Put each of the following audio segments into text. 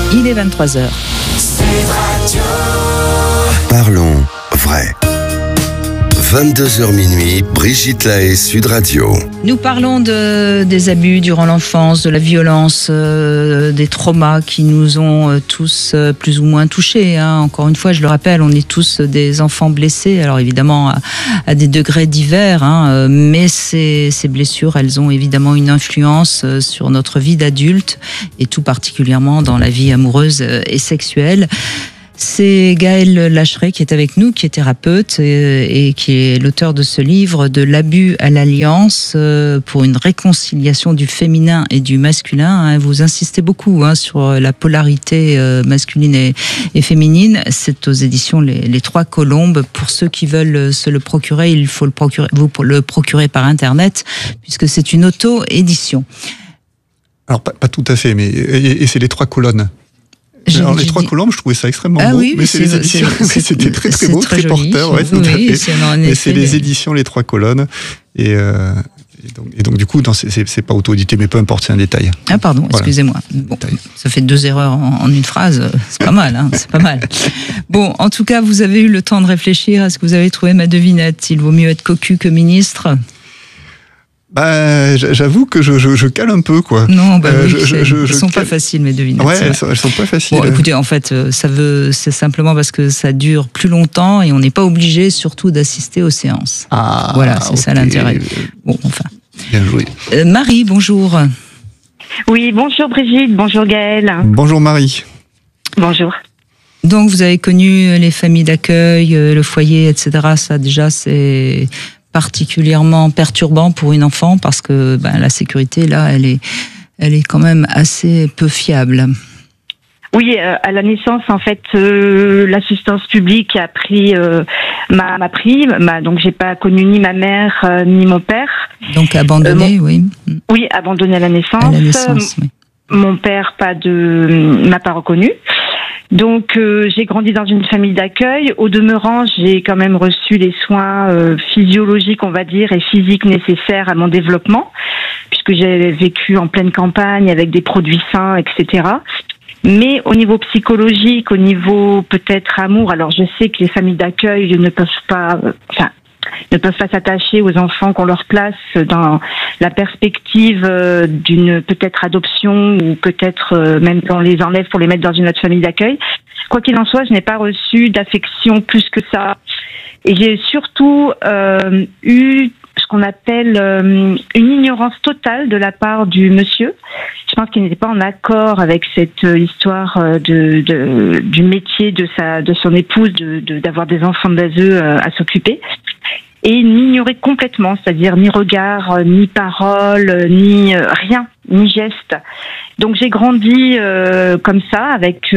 Il est 23h. Parlons vrai. 22h minuit, Brigitte Lahaie, Sud Radio. Nous parlons des abus durant l'enfance, de la violence, des traumas qui nous ont tous plus ou moins touchés. Encore une fois, je le rappelle, on est tous des enfants blessés. Alors évidemment, à des degrés divers, mais ces blessures, elles ont évidemment une influence sur notre vie d'adulte et tout particulièrement dans la vie amoureuse et sexuelle. C'est Gaël Lacheret qui est avec nous, qui est thérapeute et qui est l'auteur de ce livre de l'abus à l'alliance pour une réconciliation du féminin et du masculin. Vous insistez beaucoup sur la polarité masculine et féminine. C'est aux éditions les Trois Colombes. Pour ceux qui veulent se le procurer, il faut vous le procurer par Internet puisque c'est une auto-édition. Alors pas tout à fait, mais et c'est les 3 colonnes. Alors, les 3 colombes, je trouvais ça extrêmement beau. Oui, mais c'est les éditions. C'était très beau, très porteur. Ouais, tout à fait. Et c'est les éditions, les 3 colonnes. Et donc, du coup, c'est pas auto-édité, mais peu importe, c'est un détail. Ah, pardon, voilà. Excusez-moi. Bon, ça fait 2 erreurs en une phrase. C'est pas mal, c'est pas mal. Bon, en tout cas, vous avez eu le temps de réfléchir à ce que vous avez trouvé ma devinette. Il vaut mieux être cocu que ministre. J'avoue que je cale un peu, quoi. Non, elles sont pas faciles, mes devinettes. Ouais, elles sont pas faciles. Bon, écoutez, en fait, c'est simplement parce que ça dure plus longtemps et on n'est pas obligé, surtout, d'assister aux séances. Ah, voilà, c'est ça l'intérêt. Bon, enfin. Bien joué. Marie, bonjour. Oui, bonjour Brigitte, bonjour Gaël. Bonjour Marie. Bonjour. Donc, vous avez connu les familles d'accueil, le foyer, etc. Ça, déjà, c'est particulièrement perturbant pour une enfant parce que la sécurité, là, elle est quand même assez peu fiable. Oui, à la naissance, en fait, l'assistance publique a pris m'a pris. Donc, j'ai pas connu ni ma mère ni mon père. Donc, abandonné, oui. Oui, abandonné à la naissance. À la naissance, oui. Mon père m'a pas reconnu. Donc j'ai grandi dans une famille d'accueil. Au demeurant, j'ai quand même reçu les soins physiologiques, on va dire, et physiques nécessaires à mon développement, puisque j'ai vécu en pleine campagne avec des produits sains, etc. Mais au niveau psychologique, au niveau peut-être amour, alors je sais que les familles d'accueil ne peuvent pas s'attacher aux enfants qu'on leur place dans la perspective d'une peut-être adoption ou peut-être même qu'on les enlève pour les mettre dans une autre famille d'accueil. Quoi qu'il en soit, je n'ai pas reçu d'affection plus que ça. Et j'ai surtout eu ce qu'on appelle une ignorance totale de la part du monsieur. Je pense qu'il n'était pas en accord avec cette histoire du métier de son épouse d'avoir des enfants de bas âge à s'occuper. Et il m'ignorait complètement, c'est-à-dire ni regard, ni parole, ni rien, ni geste. Donc j'ai grandi comme ça, avec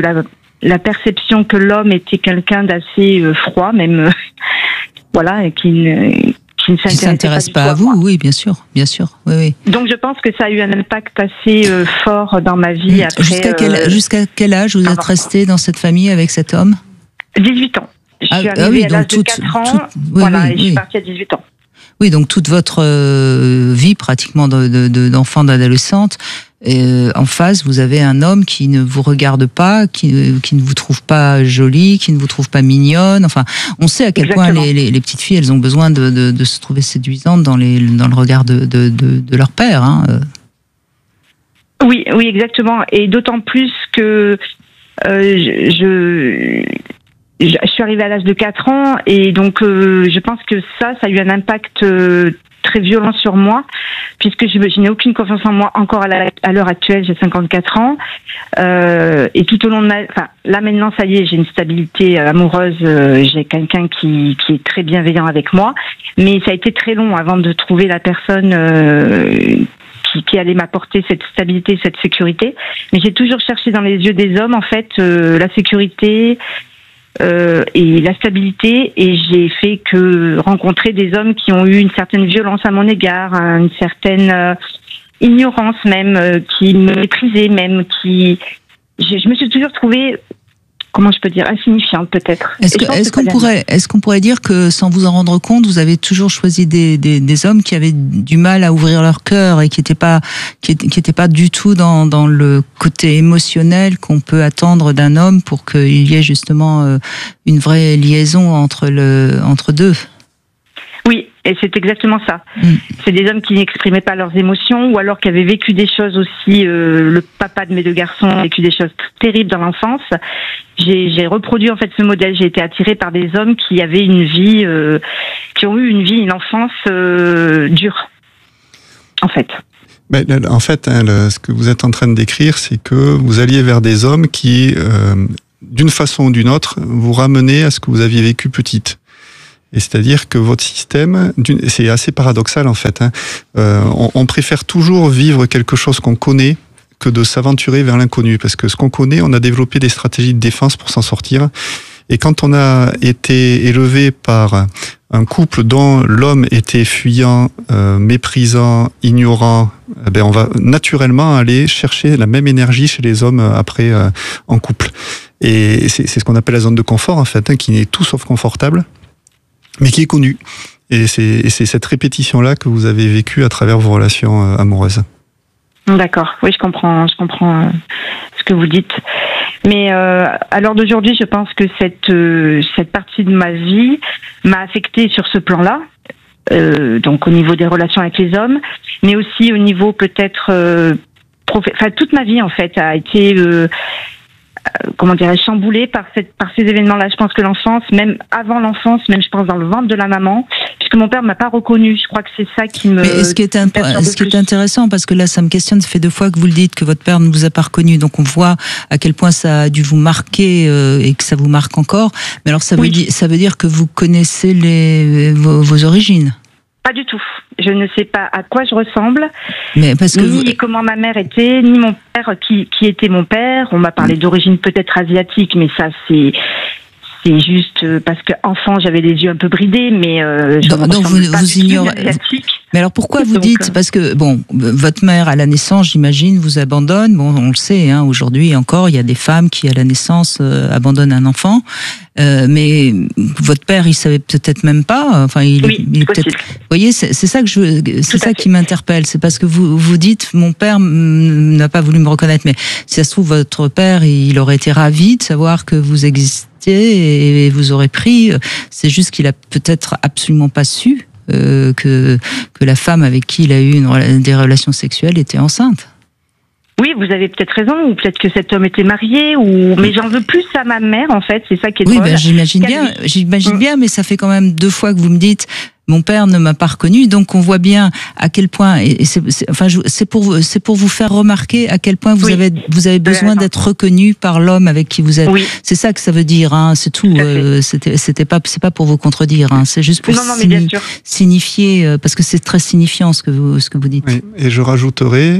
la perception que l'homme était quelqu'un d'assez froid, même voilà, et qui ne s'intéresse pas à vous, oui, bien sûr, oui. Donc je pense que ça a eu un impact assez fort dans ma vie. Après, jusqu'à quel âge vous êtes resté dans cette famille avec cet homme ? 18 ans. Je suis arrivée à l'âge de 4 ans, et je suis partie à 18 ans. Oui, donc toute votre vie pratiquement d'enfant, d'adolescente, en face, vous avez un homme qui ne vous regarde pas, qui ne vous trouve pas jolie, qui ne vous trouve pas mignonne. Enfin, on sait à quel point les petites filles, elles ont besoin de se trouver séduisantes dans le regard de leur père. Oui, exactement. Et d'autant plus que je suis arrivée à l'âge de 4 ans et donc je pense que ça a eu un impact très violent sur moi, puisque je n'ai aucune confiance en moi encore à l'heure actuelle. J'ai 54 ans et tout au long de là maintenant ça y est, j'ai une stabilité amoureuse, j'ai quelqu'un qui est très bienveillant avec moi, mais ça a été très long avant de trouver la personne qui allait m'apporter cette stabilité, cette sécurité. Mais j'ai toujours cherché dans les yeux des hommes en fait la sécurité et la stabilité, et j'ai fait que rencontrer des hommes qui ont eu une certaine violence à mon égard, une certaine ignorance même, qui me méprisaient même, je me suis toujours trouvée comment je peux dire, insignifiante peut-être. Est-ce qu'on pourrait dire que, sans vous en rendre compte, vous avez toujours choisi des hommes qui avaient du mal à ouvrir leur cœur et qui n'étaient pas du tout dans le côté émotionnel qu'on peut attendre d'un homme pour qu'il y ait justement une vraie liaison entre deux? Oui, et c'est exactement ça. C'est des hommes qui n'exprimaient pas leurs émotions ou alors qui avaient vécu des choses aussi. Le papa de mes 2 garçons a vécu des choses terribles dans l'enfance. J'ai reproduit en fait ce modèle. J'ai été attirée par des hommes qui avaient une vie, qui ont eu une enfance dure, en fait. Mais en fait, ce que vous êtes en train de décrire, c'est que vous alliez vers des hommes qui, d'une façon ou d'une autre, vous ramenaient à ce que vous aviez vécu petite. Et c'est-à-dire que votre système, c'est assez paradoxal en fait. On préfère toujours vivre quelque chose qu'on connaît que de s'aventurer vers l'inconnu, parce que ce qu'on connaît, on a développé des stratégies de défense pour s'en sortir. Et quand on a été élevé par un couple dont l'homme était fuyant, méprisant, ignorant, on va naturellement aller chercher la même énergie chez les hommes après en couple. Et c'est ce qu'on appelle la zone de confort en fait, qui n'est tout sauf confortable, mais qui est connue. Et c'est cette répétition-là que vous avez vécue à travers vos relations amoureuses. D'accord, oui, je comprends ce que vous dites. Mais à l'heure d'aujourd'hui, je pense que cette partie de ma vie m'a affectée sur ce plan-là, donc au niveau des relations avec les hommes, mais aussi au niveau peut-être... toute ma vie, en fait, a été... chamboulée par ces événements-là. Je pense que l'enfance, même avant l'enfance, même je pense dans le ventre de la maman, puisque mon père ne m'a pas reconnue. Je crois que c'est ça qui me... Mais ce qui est intéressant, parce que là, ça me questionne, ça fait 2 fois que vous le dites, que votre père ne vous a pas reconnu. Donc on voit à quel point ça a dû vous marquer et que ça vous marque encore. Mais alors ça veut dire que vous connaissez vos origines? Pas du tout. Je ne sais pas à quoi je ressemble, mais parce que ni comment ma mère était, ni mon père qui était mon père. On m'a parlé d'origine peut-être asiatique, mais ça c'est juste parce que enfant j'avais les yeux un peu bridés, mais donc vous ignorez. Mais alors pourquoi vous dites, parce que votre mère à la naissance, j'imagine, vous abandonne. Bon, on le sait, aujourd'hui encore, il y a des femmes qui à la naissance abandonnent un enfant. Mais votre père, il savait peut-être même pas. Enfin, il peut-être. Vous voyez, c'est ça qui m'interpelle. C'est parce que vous dites, mon père n'a pas voulu me reconnaître. Mais si ça se trouve, votre père, il aurait été ravi de savoir que vous existiez et vous aurez pris. C'est juste qu'il a peut-être absolument pas su que la femme avec qui il a eu des relations sexuelles était enceinte. Oui, vous avez peut-être raison, ou peut-être que cet homme était marié, mais j'en veux plus à ma mère, en fait, c'est ça qui est drôle. Oui, j'imagine bien, mais ça fait quand même 2 fois que vous me dites, mon père ne m'a pas reconnu, donc on voit bien à quel point, c'est pour vous faire remarquer à quel point vous avez besoin d'être reconnu par l'homme avec qui vous êtes. Oui. C'est ça que ça veut dire, c'est tout. C'est pas pour vous contredire, c'est juste pour signifier, parce que c'est très signifiant ce que vous dites. Oui, et je rajouterai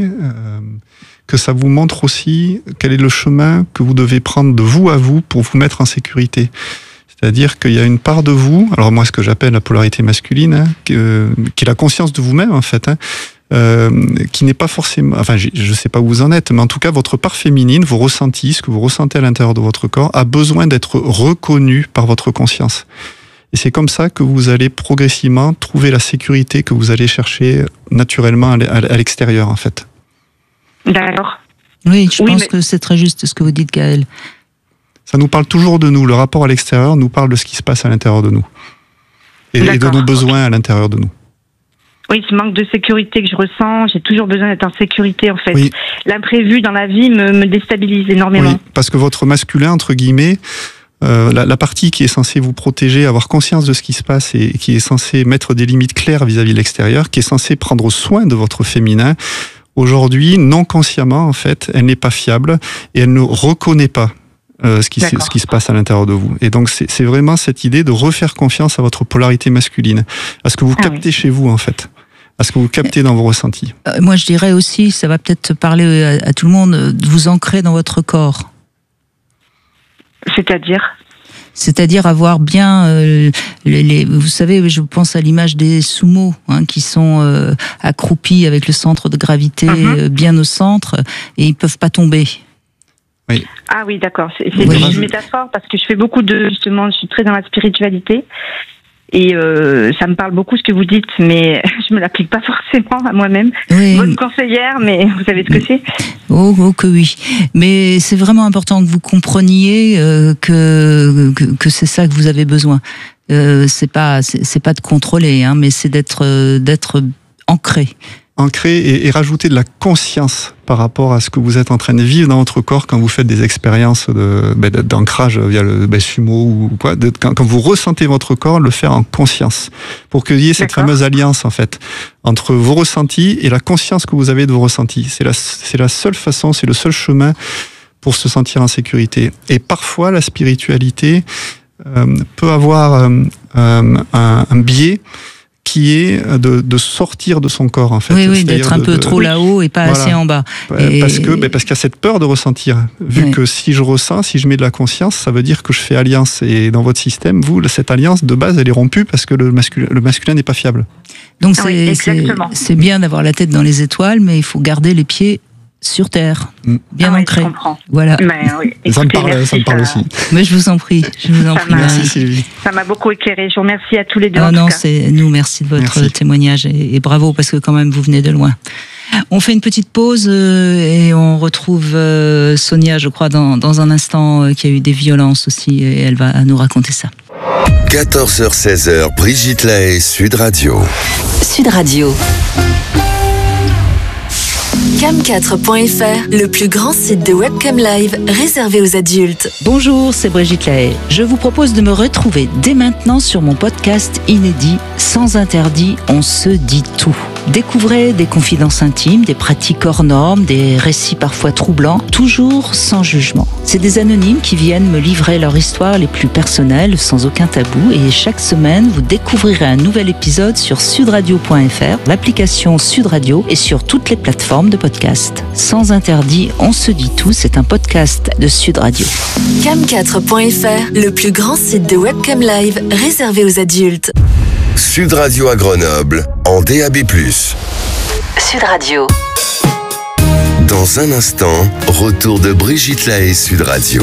que ça vous montre aussi quel est le chemin que vous devez prendre de vous à vous pour vous mettre en sécurité. C'est-à-dire qu'il y a une part de vous, alors moi ce que j'appelle la polarité masculine, qui est la conscience de vous-même en fait, qui n'est pas forcément, enfin je sais pas où vous en êtes, mais en tout cas votre part féminine, vos ressentis, ce que vous ressentez à l'intérieur de votre corps, a besoin d'être reconnu par votre conscience. Et c'est comme ça que vous allez progressivement trouver la sécurité que vous allez chercher naturellement à l'extérieur en fait. D'accord. Oui, je pense que c'est très juste ce que vous dites, Gaëlle. Ça nous parle toujours de nous. Le rapport à l'extérieur nous parle de ce qui se passe à l'intérieur de nous. Et de nos besoins à l'intérieur de nous. Oui, ce manque de sécurité que je ressens, j'ai toujours besoin d'être en sécurité en fait. Oui. L'imprévu dans la vie me déstabilise énormément. Oui, parce que votre masculin, entre guillemets, la partie qui est censée vous protéger, avoir conscience de ce qui se passe et qui est censée mettre des limites claires vis-à-vis de l'extérieur, qui est censée prendre soin de votre féminin, aujourd'hui, non consciemment, en fait, elle n'est pas fiable et elle ne reconnaît pas ce qui se passe à l'intérieur de vous. Et donc, c'est vraiment cette idée de refaire confiance à votre polarité masculine, à ce que vous captez chez vous, en fait, à ce que vous captez dans vos ressentis. Moi, je dirais aussi, ça va peut-être parler à tout le monde, de vous ancrer dans votre corps. C'est-à-dire avoir bien vous savez, je pense à l'image des sumo qui sont accroupis avec le centre de gravité bien au centre et ils peuvent pas tomber. Oui. Ah oui, d'accord. C'est Oui. une métaphore parce que je fais beaucoup justement, je suis très dans la spiritualité. Et ça me parle beaucoup ce que vous dites, mais je me l'applique pas forcément à moi-même. Oui. Bonne conseillère, mais vous savez ce que c'est. Oh que oui. Mais c'est vraiment important que vous compreniez que c'est ça que vous avez besoin. C'est pas de contrôler, hein, mais c'est d'être ancré. Ancré et rajouter de la conscience par rapport à ce que vous êtes en train de vivre dans votre corps quand vous faites des expériences d'ancrage via le sumo ou quoi. Quand vous ressentez votre corps, le faire en conscience pour qu'il y ait cette fameuse alliance en fait entre vos ressentis et la conscience que vous avez de vos ressentis. C'est la seule façon, c'est le seul chemin pour se sentir en sécurité. Et parfois, la spiritualité peut avoir un biais qui est de sortir de son corps en fait. Oui, d'être un peu trop là-haut et pas assez en bas. Parce qu'il y a cette peur de ressentir. Vu que si je ressens, si je mets de la conscience, ça veut dire que je fais alliance. Et dans votre système, vous, cette alliance de base, elle est rompue parce que le masculin n'est pas fiable. Donc c'est bien d'avoir la tête dans les étoiles, mais il faut garder les pieds sur terre, bien ancré. Je comprends. Voilà. Ça me parle aussi. Mais je vous en prie. Merci Sylvie. Ça m'a beaucoup éclairé. Je vous remercie à tous les deux. C'est nous. Merci de votre témoignage et bravo parce que quand même vous venez de loin. On fait une petite pause et on retrouve Sonia, je crois, dans un instant, qui a eu des violences aussi et elle va nous raconter ça. 14h-16h, Brigitte Lahaie, Sud Radio. Sud Radio. Cam4.fr, le plus grand site de webcam live réservé aux adultes. Bonjour, c'est Brigitte Lahaie. Je vous propose de me retrouver dès maintenant sur mon podcast inédit Sans interdit, on se dit tout. Découvrez des confidences intimes, des pratiques hors normes, des récits parfois troublants, toujours sans jugement. C'est des anonymes qui viennent me livrer leur histoire les plus personnelles, sans aucun tabou, et chaque semaine, vous découvrirez un nouvel épisode sur sudradio.fr, l'application Sud Radio et sur toutes les plateformes de podcast. Sans interdit, on se dit tout, c'est un podcast de Sud Radio. Cam4.fr, le plus grand site de webcam live réservé aux adultes. Sud Radio à Grenoble, en DAB+. Sud Radio. Dans un instant, retour de Brigitte Lahaie, Sud Radio.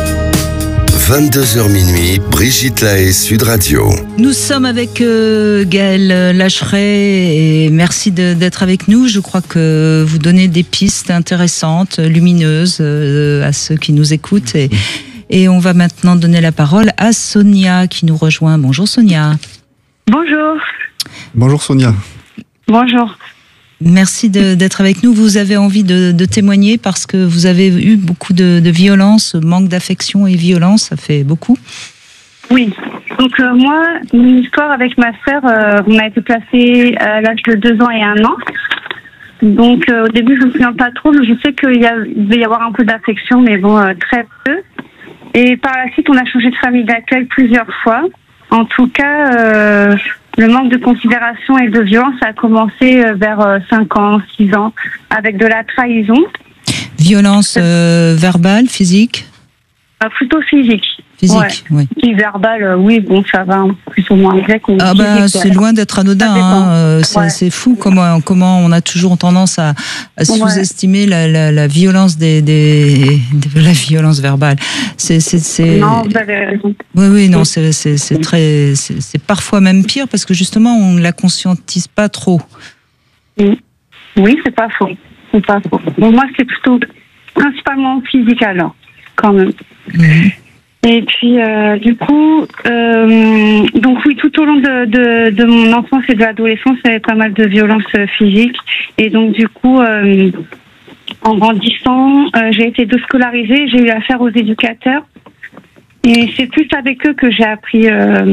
22h minuit, Brigitte Lahaie, Sud Radio. Nous sommes avec Gaëlle Lacheret et merci d'être avec nous. Je crois que vous donnez des pistes intéressantes, lumineuses à ceux qui nous écoutent. Et on va maintenant donner la parole à Sonia qui nous rejoint. Bonjour Sonia. Bonjour. Bonjour Sonia. Bonjour. Merci d'être avec nous. Vous avez envie de témoigner parce que vous avez eu beaucoup de violence, manque d'affection et violence, ça fait beaucoup. Oui. Donc moi, mon histoire avec ma sœur, on a été placés à l'âge de 2 ans et 1 an. Donc au début, je ne me souviens pas trop, mais je sais qu'il devait y avoir un peu d'affection, mais bon, très peu. Et par la suite, on a changé de famille d'accueil plusieurs fois. En tout cas, le manque de considération et de violence a commencé vers 5 ans, 6 ans, avec de la trahison. Violence verbale, physique ? Plutôt physique. Physique, oui. Et verbale, oui, bon, ça va, plus ou moins exact. C'est loin d'être anodin. C'est fou comment on a toujours tendance à sous-estimer la violence la violence verbale. Non, vous avez raison. Oui, non, c'est parfois même pire parce que justement on ne la conscientise pas trop. Oui, c'est pas faux. Bon, moi, c'est plutôt principalement physique alors, quand même. Et puis, du coup, donc oui, tout au long de mon enfance et de l'adolescence, il y avait pas mal de violences physiques. Et donc, du coup, en grandissant, j'ai été déscolarisée, j'ai eu affaire aux éducateurs. Et c'est plus avec eux que j'ai appris...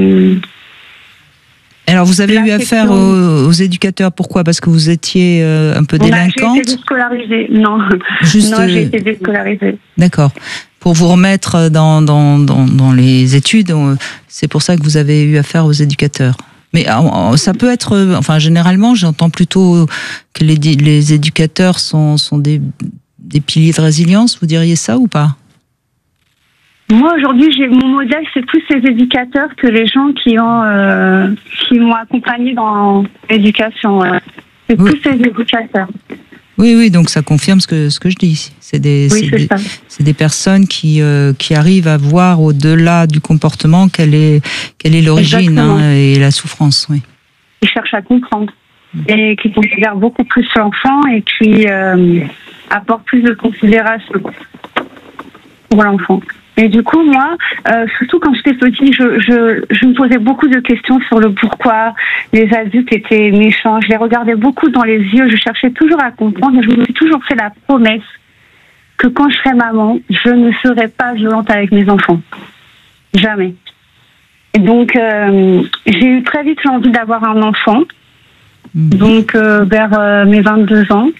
Alors, vous avez eu affaire aux éducateurs, pourquoi ? Parce que vous étiez un peu délinquante ? J'ai été déscolarisée, non. Non, j'ai été déscolarisée. D'accord. Pour vous remettre dans les études, c'est pour ça que vous avez eu affaire aux éducateurs. Mais ça peut être... Enfin, généralement, j'entends plutôt que les éducateurs sont des piliers de résilience. Vous diriez ça ou pas ? Moi, aujourd'hui, mon modèle, c'est plus les éducateurs que les gens qui m'ont accompagné dans l'éducation. C'est plus les éducateurs. Oui, donc ça confirme ce que je dis ici. C'est des personnes qui arrivent à voir au-delà du comportement quelle est l'origine et la souffrance. Oui. Qui cherchent à comprendre et qui considèrent beaucoup plus l'enfant et qui apportent plus de considération pour l'enfant. Et du coup, moi, surtout quand j'étais petite, je me posais beaucoup de questions sur le pourquoi les adultes étaient méchants. Je les regardais beaucoup dans les yeux, je cherchais toujours à comprendre, et je me suis toujours fait la promesse que quand je serai maman, je ne serai pas violente avec mes enfants. Jamais. Et donc, j'ai eu très vite l'envie d'avoir un enfant, donc vers mes 22 ans.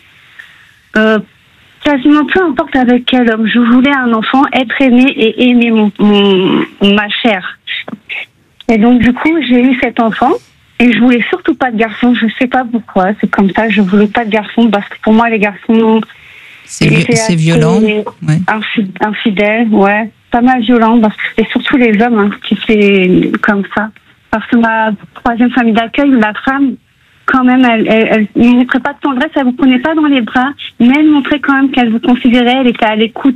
Quasiment peu importe avec quel homme, je voulais un enfant, être aimé et aimer ma chair. Et donc du coup, j'ai eu cet enfant et je voulais surtout pas de garçon. Je sais pas pourquoi, c'est comme ça. Je voulais pas de garçon parce que pour moi les garçons c'est violent, infidèles, ouais, pas mal violent parce que c'est surtout les hommes qui fait comme ça. Parce que ma troisième famille d'accueil, la femme, quand même, elle ne montrait pas de tendresse, elle vous prenait pas dans les bras, mais elle montrait quand même qu'elle vous considérait, elle était à l'écoute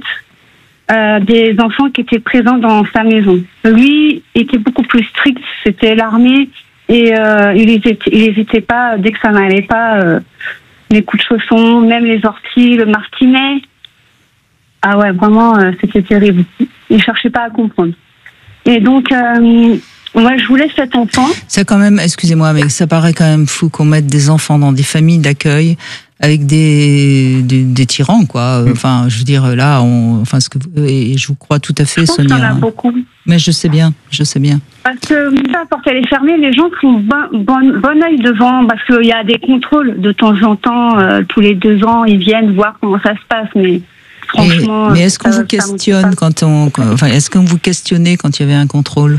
des enfants qui étaient présents dans sa maison. Lui était beaucoup plus strict, c'était l'armée et il hésitait pas dès que ça n'allait pas, les coups de chausson, même les orties, le martinet. Ah ouais, vraiment, c'était terrible. Il cherchait pas à comprendre. Et donc, moi, je voulais cet enfant. Ça quand même, excusez-moi, mais ça paraît quand même fou qu'on mette des enfants dans des familles d'accueil avec des tyrans, quoi. Enfin, je veux dire, là, et je vous crois tout à fait, Sonia. Il y en a beaucoup. Mais je sais bien. Parce que la porte elle est fermée, les gens font bon œil devant, parce qu'il y a des contrôles de temps en temps, tous les 2 ans, ils viennent voir comment ça se passe, mais franchement. Mais est-ce qu'on vous questionne est-ce qu'on vous questionnait quand il y avait un contrôle?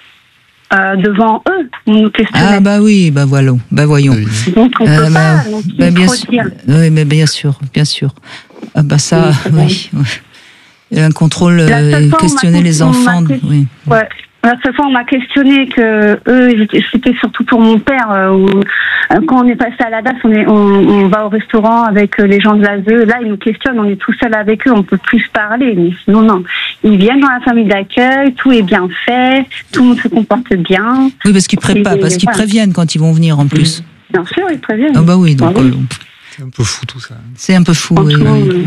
Devant eux, on nous questionnait. Ah bah oui, bah voilà, bah voyons. Oui. Donc on peut pas non plus bien trop sûr. dire. Oui, mais bien sûr. Ah bah ça, oui. Un contrôle, questionner les enfants. Oui. Ouais. La seule fois, on m'a questionné que eux, c'était surtout pour mon père. Quand on est passé à la DAS, on va au restaurant avec les gens de l'ASE. Là, ils nous questionnent, on est tout seul avec eux, on peut plus parler. Mais sinon, non. Ils viennent dans la famille d'accueil, tout est bien fait, tout le monde se comporte bien. Oui, parce qu'ils préviennent quand ils vont venir en plus. Bien sûr, ils préviennent. Ah bah oui, donc. C'est un peu fou tout ça. C'est un peu fou, oui.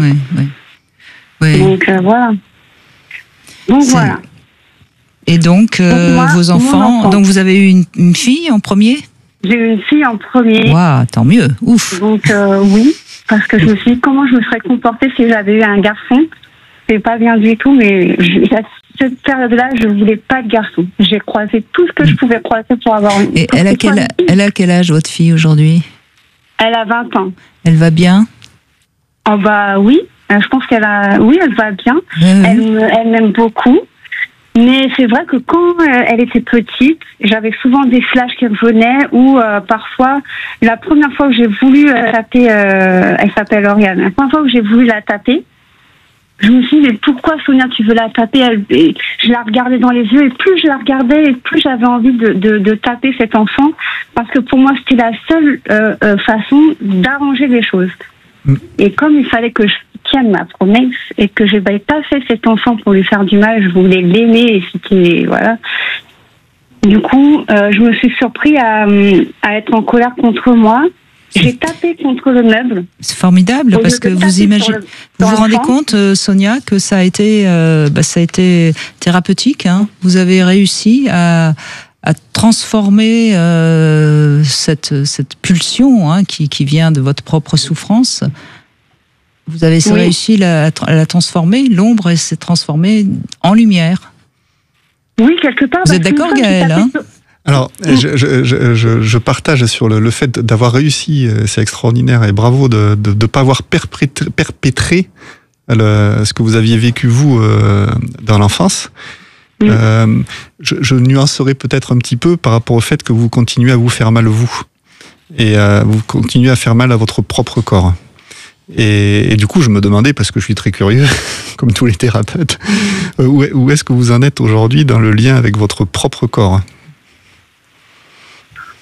Donc voilà. Voilà. Et donc, vos enfants, donc vous avez eu une fille en premier? J'ai eu une fille en premier. Waouh, tant mieux, ouf. Donc oui, parce que je me suis dit comment je me serais comportée si j'avais eu un garçon. C'est pas bien du tout, mais à cette période-là, je voulais pas de garçon. J'ai croisé tout ce que je pouvais croiser pour avoir une. Et elle a quel âge votre fille aujourd'hui? Elle a 20 ans. Elle va bien? Oh bah oui, je pense elle va bien. Elle m'aime beaucoup. Mais c'est vrai que quand elle était petite, j'avais souvent des flashs qui revenaient où parfois, la première fois que j'ai voulu taper, elle s'appelle Oriane, la première fois que j'ai voulu la taper, je me suis dit, mais pourquoi Sonia tu veux la taper? Je la regardais dans les yeux et plus je la regardais et plus j'avais envie de taper cet enfant parce que pour moi c'était la seule façon d'arranger les choses. Et comme il fallait que je tienne ma promesse et que je n'avais pas fait cet enfant pour lui faire du mal, je voulais l'aimer et c'était voilà. Du coup, je me suis surpris à être en colère contre moi. J'ai tapé contre le meuble. C'est formidable parce que vous imaginez, vous vous rendez compte, Sonia, que ça a été thérapeutique. Hein. Vous avez réussi à transformer cette pulsion qui vient de votre propre souffrance. Vous avez réussi à la transformer. L'ombre s'est transformée en lumière. Oui, quelque part. Vous êtes d'accord, Gaëlle, hein? Alors, je partage sur le fait d'avoir réussi, c'est extraordinaire et bravo de ne pas avoir perpétré ce que vous aviez vécu, vous, dans l'enfance. Je nuancerai peut-être un petit peu par rapport au fait que vous continuez à vous faire mal, vous. Et vous continuez à faire mal à votre propre corps. Et du coup, je me demandais, parce que je suis très curieux, comme tous les thérapeutes, où est-ce que vous en êtes aujourd'hui dans le lien avec votre propre corps?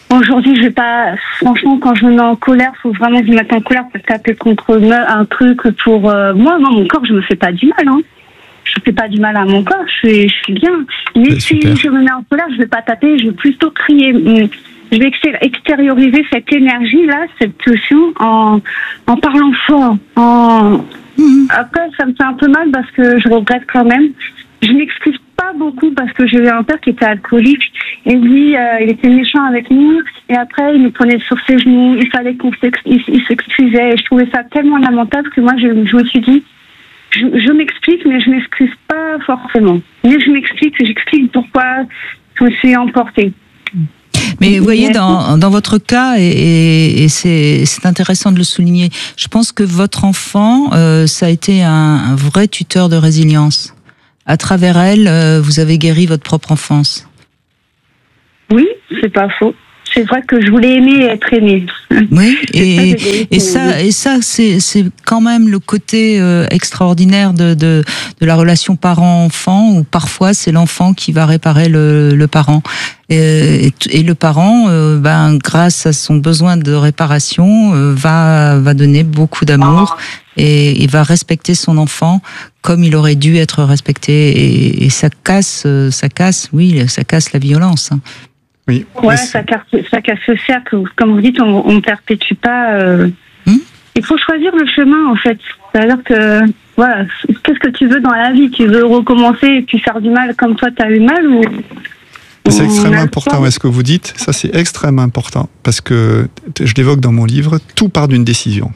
Aujourd'hui, je vais pas. Franchement, quand je me mets en colère, faut vraiment que je me mette en colère pour taper contre un truc pour moi. Non, mon corps, je me fais pas du mal. Hein. Je fais pas du mal à mon corps. Je suis bien. Mais si je me mets en colère, je vais pas taper. Je vais plutôt crier. Je vais extérioriser cette énergie-là, cette tension, en parlant fort. Après, ça me fait un peu mal parce que je regrette quand même. Je m'excuse pas beaucoup parce que j'ai eu un père qui était alcoolique et lui, il était méchant avec nous et après il nous prenait sur ses genoux, il fallait il s'excusait et je trouvais ça tellement lamentable que moi je me suis dit je m'explique mais je m'excuse pas forcément. Mais j'explique pourquoi je me suis emportée. Mais vous voyez, dans votre cas, et c'est intéressant de le souligner, je pense que votre enfant, ça a été un vrai tuteur de résilience. À travers elle, vous avez guéri votre propre enfance. Oui, c'est pas faux. C'est vrai que je voulais aimer et être aimée. Oui, et ça, c'est quand même le côté extraordinaire de la relation parent-enfant, où parfois c'est l'enfant qui va réparer le parent. Et le parent, grâce à son besoin de réparation, va donner beaucoup d'amour et il va respecter son enfant comme il aurait dû être respecté. Et ça casse la violence. Oui. Ouais, ça casse le cercle. Comme vous dites, on ne perpétue pas. Il faut choisir le chemin, en fait. C'est-à-dire que, voilà, qu'est-ce que tu veux dans la vie? Tu veux recommencer et puis faire du mal comme toi, tu as eu mal ou... C'est extrêmement important, ce que vous dites. Ça, c'est extrêmement important. Parce que, je l'évoque dans mon livre, tout part d'une décision.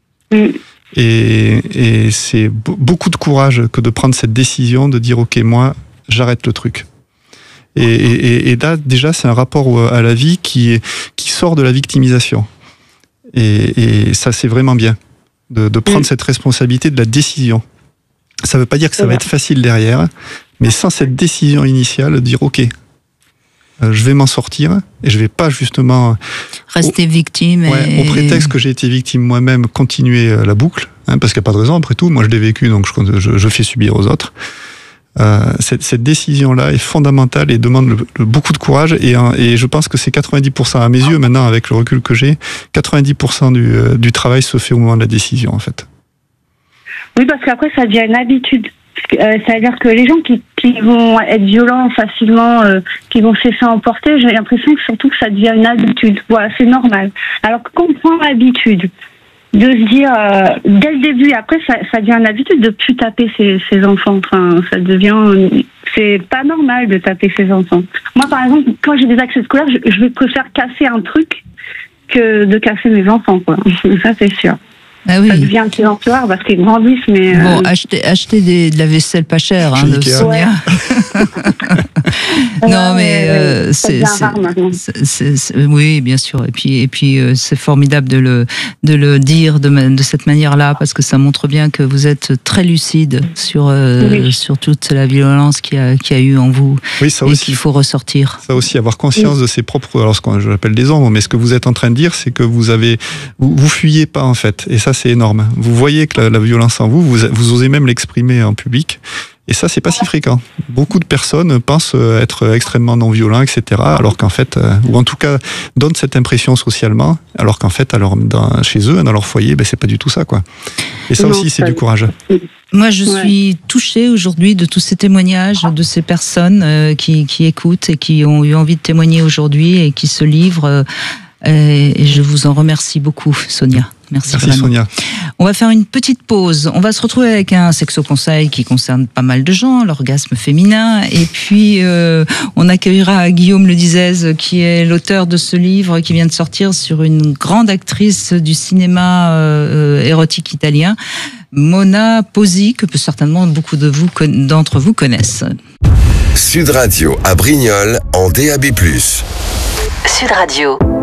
Et c'est beaucoup de courage que de prendre cette décision, de dire, OK, moi, j'arrête le truc. Et là, déjà, c'est un rapport à la vie qui sort de la victimisation. Et ça, c'est vraiment bien, de prendre cette responsabilité de la décision. Ça ne veut pas dire que ça va être facile derrière, mais sans cette décision initiale, de dire, OK, je vais m'en sortir, et je ne vais pas justement... Rester victime. Au prétexte que j'ai été victime moi-même, continuer la boucle, parce qu'il n'y a pas de raison, après tout, moi je l'ai vécu, donc je fais subir aux autres. Cette décision-là est fondamentale et demande beaucoup de courage et je pense que c'est 90% à mes yeux maintenant avec le recul que j'ai, 90% du travail se fait au moment de la décision en fait. Oui, parce qu'après ça devient une habitude. C'est-à-dire que les gens qui vont être violents facilement, qui vont se laisser emporter, j'ai l'impression que surtout que ça devient une habitude. Voilà, c'est normal. Alors que quand on prend l'habitude de se dire dès le début, après ça devient une habitude de plus taper ses enfants. Enfin, ça devient, c'est pas normal de taper ses enfants. Moi, par exemple, quand j'ai des accès scolaires, je vais préférer casser un truc que de casser mes enfants, quoi. Ça, c'est sûr. Ah oui. Ça devient un silencioir parce qu'ils grandissent, mais... Bon, achetez de la vaisselle pas chère, de Sonia. Non, mais oui, bien sûr. Et puis c'est formidable de le dire de cette manière-là, parce que ça montre bien que vous êtes très lucide sur toute la violence qu'il y a eu en vous, oui, ça et aussi, qu'il faut ressortir. Ça aussi, avoir conscience de ses propres... Alors, je l'appelle des ombres, mais ce que vous êtes en train de dire, c'est que vous fuyez pas, en fait. Et ça, c'est énorme. Vous voyez que la violence en vous osez même l'exprimer en public. Et ça, c'est pas si fréquent. Beaucoup de personnes pensent être extrêmement non-violents, etc. Alors qu'en fait, ou en tout cas, donnent cette impression socialement, alors qu'en fait, chez eux, dans leur foyer, c'est pas du tout ça, quoi. Et ça aussi, c'est du courage. Moi, je suis touchée aujourd'hui de tous ces témoignages de ces personnes qui écoutent et qui ont eu envie de témoigner aujourd'hui et qui se livrent. Et je vous en remercie beaucoup, Sonia. Merci vraiment. Sonia. On va faire une petite pause. On va se retrouver avec un sexo-conseil qui concerne pas mal de gens, l'orgasme féminin. Et puis, on accueillera Guillaume Ledizès, qui est l'auteur de ce livre qui vient de sortir sur une grande actrice du cinéma érotique italien, Mona Posi, que certainement beaucoup d'entre vous connaissent. Sud Radio à Brignoles en DAB+. Sud Radio.